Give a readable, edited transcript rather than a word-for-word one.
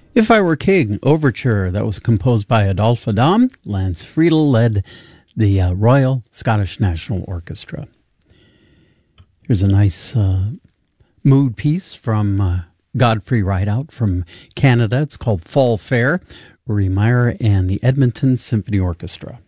If I Were King Overture, that was composed by Adolphe Adam. Lance Friedel led the Royal Scottish National Orchestra. Here's a nice mood piece from Godfrey Rideout from Canada. It's called Fall Fair, Rory Meyer and the Edmonton Symphony Orchestra.